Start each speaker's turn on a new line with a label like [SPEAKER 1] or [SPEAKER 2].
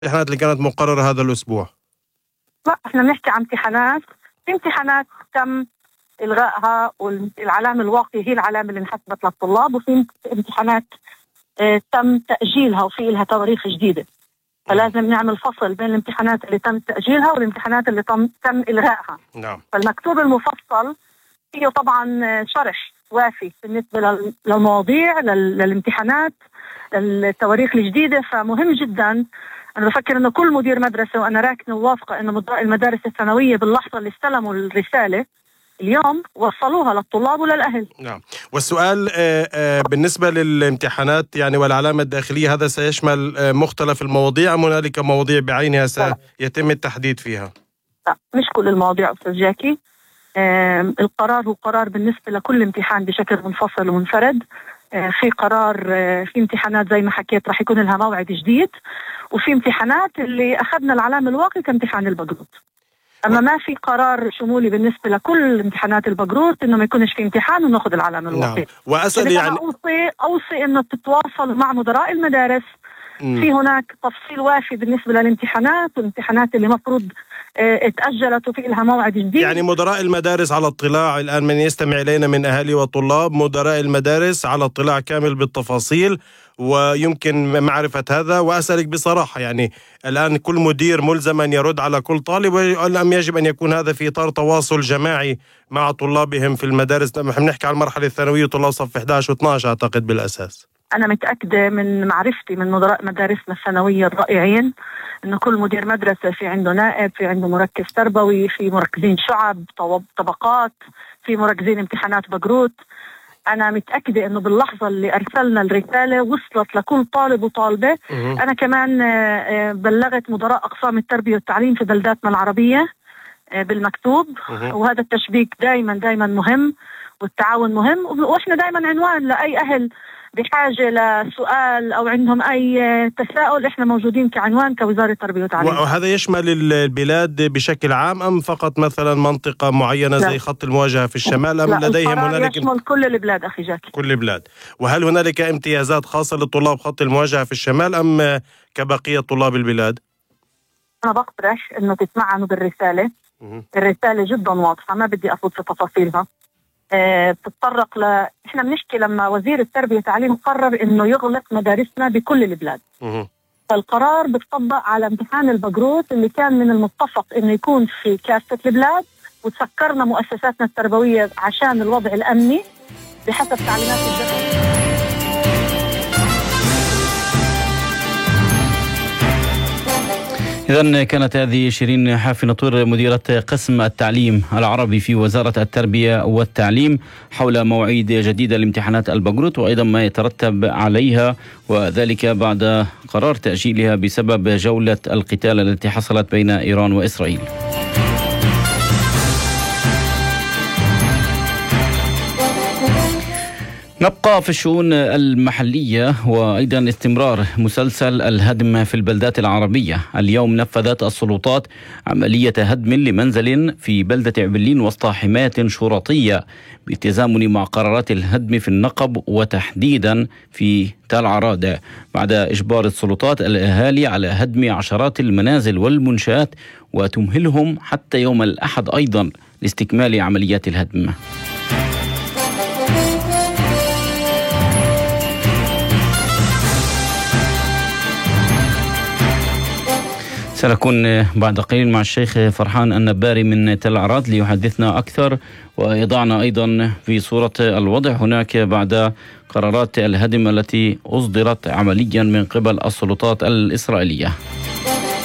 [SPEAKER 1] الامتحانات اللي كانت مقررة هذا الأسبوع؟
[SPEAKER 2] لا، احنا بنحكي عن امتحانات. في امتحانات تم إلغائها، والعلامة الواقية هي العلامة اللي انحسبت للطلاب، وفي امتحانات تم تأجيلها وفي لها تواريخ جديدة. فلازم نعمل فصل بين الامتحانات اللي تم تأجيلها والامتحانات اللي تم إلغائها.
[SPEAKER 1] نعم.
[SPEAKER 2] فالمكتوب المفصل فيه طبعا شرح وافي بالنسبة للمواضيع، للامتحانات، للتواريخ الجديدة. فمهم جدا، أنا بفكر أنه كل مدير مدرسة، وأنا راكنة وواثقة أنه مدراء المدارس الثانوية باللحظة اللي استلموا الرسالة اليوم وصلوها للطلاب وللأهل.
[SPEAKER 1] نعم. والسؤال بالنسبة للامتحانات يعني والعلامة الداخلية، هذا سيشمل مختلف المواضيع أم هنالك مواضيع بعينها سيتم التحديد فيها؟
[SPEAKER 2] لا، مش كل المواضيع أستاذ جاكي. القرار هو قرار بالنسبة لكل امتحان بشكل منفصل ومنفرد. في قرار، في امتحانات زي ما حكيت رح يكون لها موعد جديد، وفي امتحانات اللي أخذنا العلامة الواقي كامتحان البقروت. أما ما في قرار شمولي بالنسبة لكل امتحانات البقروت إنه ما يكونش في امتحان ونأخذ العلامة الواقي.
[SPEAKER 1] نعم. وأسأل يعني
[SPEAKER 2] أوصي إنه تتواصلوا مع مدراء المدارس. في هناك تفصيل وافي بالنسبة للامتحانات، والامتحانات اللي مفروض اتأجلت وفي لها موعد جديد.
[SPEAKER 1] يعني مدراء المدارس على اطلاع الآن، من يستمع إلينا من أهالي وطلاب، مدراء المدارس على اطلاع كامل بالتفاصيل ويمكن معرفة هذا. وأسألك بصراحة، يعني الآن كل مدير ملزم أن يرد على كل طالب، أم يجب أن يكون هذا في إطار تواصل جماعي مع طلابهم في المدارس؟ نحن نحكي عن المرحلة الثانوية، طلاب صف 11 و12 أعتقد بالأساس.
[SPEAKER 2] أنا متأكدة من معرفتي من مدراء مدارسنا الثانوية الرائعين إنه كل مدير مدرسة في عنده نائب، في عنده مركز تربوي، في مركزين شعب طبقات، في مركزين امتحانات بقروت. أنا متأكدة إنه باللحظة اللي أرسلنا الرسالة وصلت لكل طالب وطالبة. أنا كمان بلغت مدراء أقسام التربية والتعليم في بلداتنا العربية بالمكتوب. وهذا التشبيك دايما مهم، والتعاون مهم، وإحنا دايما عنوان لأي أهل بحاجة لسؤال أو عندهم أي تساؤل. إحنا موجودين كعنوان كوزارة التربية والتعليم.
[SPEAKER 1] وهذا يشمل البلاد بشكل عام أم فقط مثلا منطقة معينة زي خط المواجهة في الشمال، أم لديهم هنالك؟
[SPEAKER 2] يشمل كل البلاد أخي جاكي،
[SPEAKER 1] كل البلاد. وهل هنالك امتيازات خاصة لطلاب خط المواجهة في الشمال أم كبقية طلاب البلاد؟
[SPEAKER 2] أنا بقترح إنه تسمعوا بالرسالة. الرسالة جدا واضحة، ما بدي أفوت في تفاصيلها. بتتطرق احنا بنحكي لما وزير التربية والتعليم قرر انه يغلق مدارسنا بكل البلاد. فالقرار بتطبق على امتحان البقروت اللي كان من المتفق انه يكون في كافة البلاد، وتسكرنا مؤسساتنا التربوية عشان الوضع الامني بحسب تعليمات الدولة.
[SPEAKER 3] إذن كانت هذه شيرين حافي نطور، مديرة قسم التعليم العربي في وزارة التربية والتعليم، حول مواعيد جديدة لامتحانات البقروت وأيضا ما يترتب عليها، وذلك بعد قرار تأجيلها بسبب جولة القتال التي حصلت بين إيران وإسرائيل. نبقى في الشؤون المحلية وأيضا استمرار مسلسل الهدم في البلدات العربية. اليوم نفذت السلطات عملية هدم لمنزل في بلدة عبلين وسط حماية شرطية بالتزامن مع قرارات الهدم في النقب وتحديدا في تل عرادة، بعد إجبار السلطات الأهالي على هدم عشرات المنازل والمنشآت وتمهلهم حتى يوم الأحد أيضا لاستكمال عمليات الهدم. سنكون بعد قليل مع الشيخ فرحان النباري من تل عراد ليحدثنا أكثر ويضعنا أيضا في صورة الوضع هناك بعد قرارات الهدم التي أصدرت عمليا من قبل السلطات الإسرائيلية.